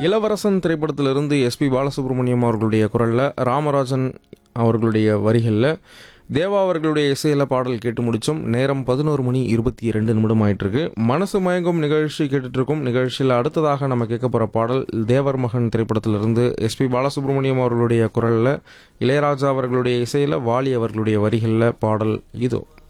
இளவரசன் திரைப்படத்திலிருந்து எஸ்பி பாலசுப்ரமணியம் அவர்களுடைய குரலில் ராமராஜன் அவர்களுடைய வரிகளில் தேவா அவர்களுடைய இசையில் பாடல் கேட்டு முடித்தோம். நேரம் 11:22 ஆயிட்டிருக்கு. மனசு மயங்கும் நிகழ்ச்சி கேட்டுட்ருக்கும். நிகழ்ச்சியில் அடுத்ததாக நம்ம கேட்க போகிற பாடல் தேவர் மகன் திரைப்படத்திலிருந்து எஸ்பி பாலசுப்ரமணியம் அவர்களுடைய குரலில் இளையராஜா அவர்களுடைய இசையில் வாலி அவர்களுடைய வரிகளில் பாடல் இதோ.